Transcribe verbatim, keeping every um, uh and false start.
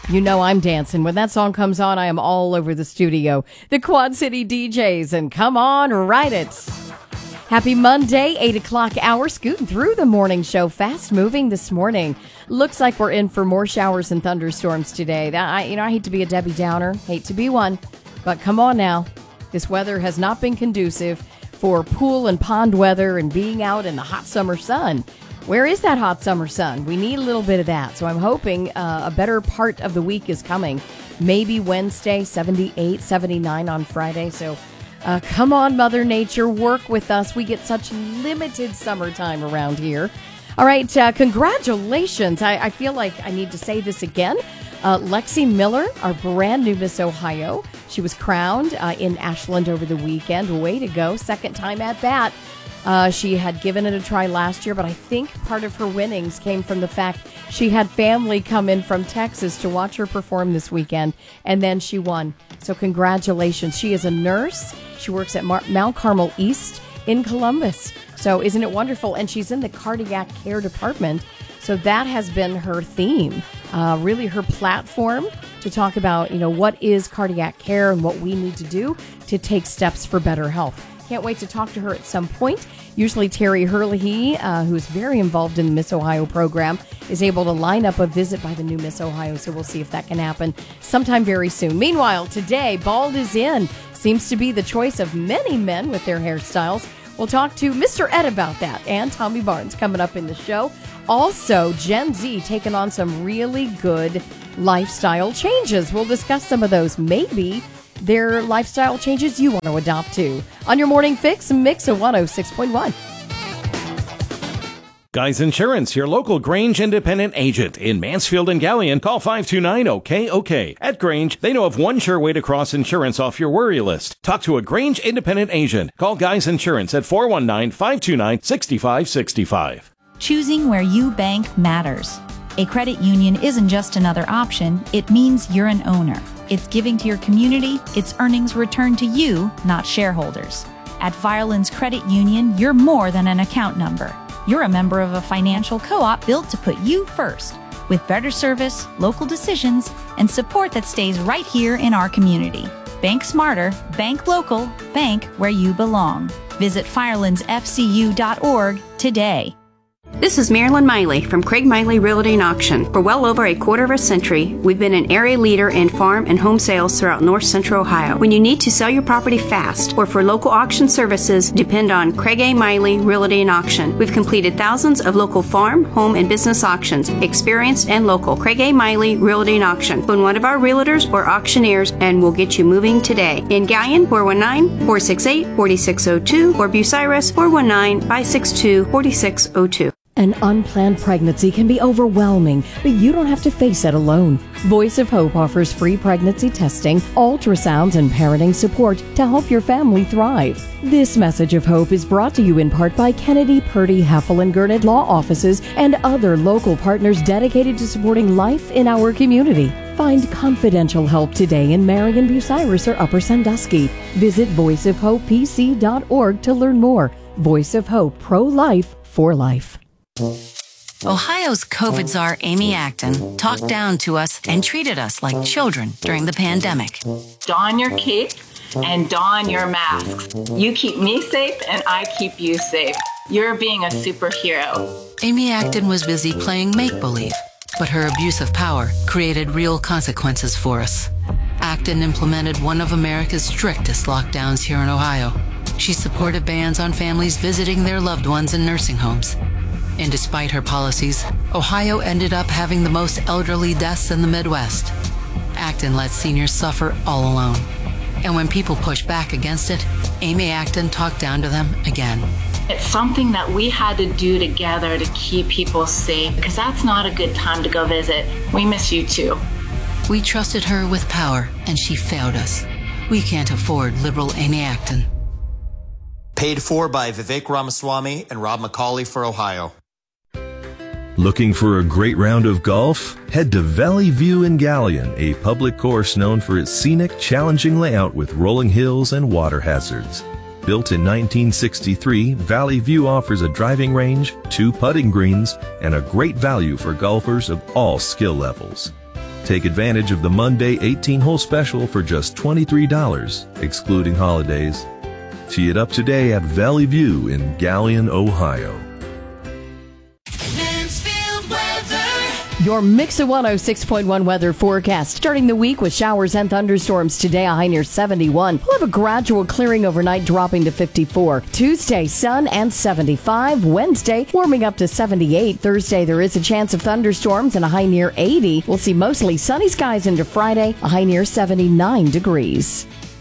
You know I'm dancing. When that song comes on, I am all over the studio. The Quad City D Js, and come on, write it. Happy Monday, eight o'clock hour, scooting through the morning show, fast moving this morning. Looks like we're in for more showers and thunderstorms today. That I, you know, I hate to be a Debbie Downer, hate to be one, but come on now. This weather has not been conducive for pool and pond weather and being out in the hot summer sun. Where is that hot summer sun? We need a little bit of that. So I'm hoping uh, a better part of the week is coming. Maybe Wednesday, seventy-eight, seventy-nine on Friday. So uh, come on, Mother Nature, work with us. We get such limited summertime around here. All right, uh, congratulations. I, I feel like I need to say this again. Uh, Lexi Miller, our brand new Miss Ohio. She was crowned uh, in Ashland over the weekend. Way to go. Second time at bat. Uh, she had given it a try last year, but I think part of her winnings came from the fact she had family come in from Texas to watch her perform this weekend, and then she won. So congratulations. She is a nurse. She works at Mar- Mount Carmel East in Columbus. So isn't it wonderful? And she's in the cardiac care department. So that has been her theme, uh, really her platform to talk about, you know, what is cardiac care and what we need to do to take steps for better health. Can't wait to talk to her at some point. Usually Terry Hurley, uh, who's very involved in the Miss Ohio program, is able to line up a visit by the new Miss Ohio, so we'll see if that can happen sometime very soon. Meanwhile, today, bald is in. Seems to be the choice of many men with their hairstyles. We'll talk to Mister Ed about that, and Tommy Barnes coming up in the show. Also, Gen Z taking on some really good lifestyle changes. We'll discuss some of those. Maybe their lifestyle changes you want to adopt too. On your Morning Fix, Mix of one oh six point one. Guys Insurance, your local Grange independent agent in Mansfield and Gallion. Call five two nine, O K O K. At Grange, they know of one sure way to cross insurance off your worry list. Talk to a Grange independent agent. Call Guys Insurance at four one nine, five two nine, six five six five. Choosing where you bank matters. A credit union isn't just another option. It means you're an owner. It's giving to your community. It's earnings returned to you, not shareholders. At Firelands Credit Union, you're more than an account number. You're a member of a financial co-op built to put you first, with better service, local decisions, and support that stays right here in our community. Bank smarter, bank local, bank where you belong. Visit firelands f c u dot org today. This is Marilyn Miley from Craig Miley Realty and Auction. For well over a quarter of a century, we've been an area leader in farm and home sales throughout north central Ohio. When you need to sell your property fast or for local auction services, depend on Craig A. Miley Realty and Auction. We've completed thousands of local farm, home, and business auctions, experienced and local. Craig A. Miley Realty and Auction. Phone one of our realtors or auctioneers and we'll get you moving today. In Gallion, four one nine, four six eight, four six zero two or Bucyrus, four one nine, five six two, four six zero two. An unplanned pregnancy can be overwhelming, but you don't have to face it alone. Voice of Hope offers free pregnancy testing, ultrasounds, and parenting support to help your family thrive. This message of hope is brought to you in part by Kennedy, Purdy, Heffel, and Gurnett law offices and other local partners dedicated to supporting life in our community. Find confidential help today in Marion, Bucyrus, or Upper Sandusky. Visit voice of hope p c dot org to learn more. Voice of Hope, pro-life, for life. Ohio's COVID czar Amy Acton talked down to us and treated us like children during the pandemic. Don your cape and don your masks. You keep me safe and I keep you safe. You're being a superhero. Amy Acton was busy playing make-believe, but her abuse of power created real consequences for us. Acton implemented one of America's strictest lockdowns here in Ohio. She supported bans on families visiting their loved ones in nursing homes. And despite her policies, Ohio ended up having the most elderly deaths in the Midwest. Acton let seniors suffer all alone. And when people pushed back against it, Amy Acton talked down to them again. It's something that we had to do together to keep people safe, because that's not a good time to go visit. We miss you too. We trusted her with power, and she failed us. We can't afford liberal Amy Acton. Paid for by Vivek Ramaswamy and Rob McCauley for Ohio. Looking for a great round of golf? Head to Valley View in Gallion, a public course known for its scenic, challenging layout with rolling hills and water hazards. Built in nineteen sixty-three, Valley View offers a driving range, two putting greens, and a great value for golfers of all skill levels. Take advantage of the Monday eighteen-hole special for just twenty-three dollars, excluding holidays. Tee it up today at Valley View in Galion, Ohio. Your Mix of one oh six point one weather forecast. Starting the week with showers and thunderstorms today, a high near seventy-one. We'll have a gradual clearing overnight, dropping to fifty-four. Tuesday, sun and seventy-five. Wednesday, warming up to seventy-eight. Thursday, there is a chance of thunderstorms and a high near eighty. We'll see mostly sunny skies into Friday, a high near seventy-nine degrees.